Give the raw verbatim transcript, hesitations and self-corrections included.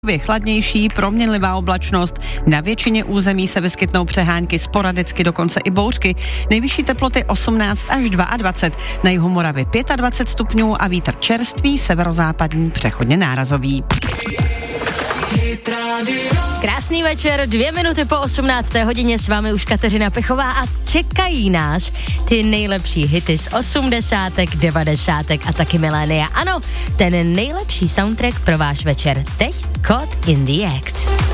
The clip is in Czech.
chladnější, proměnlivá oblačnost. Na většině území se vyskytnou přehánky, sporadicky dokonce i bouřky. Nejvyšší teploty osmnáct až dvacet dva. Na jihu Moravy dvacet pět stupňů a vítr čerstvý, severozápadní, přechodně nárazový. Krásný večer, dvě minuty po osmnácté hodině, s vámi už Kateřina Pechová a čekají nás ty nejlepší hity z osmdesátek, devadesátek a taky milénia. Ano, ten nejlepší soundtrack pro váš večer. Teď Caught in the Act.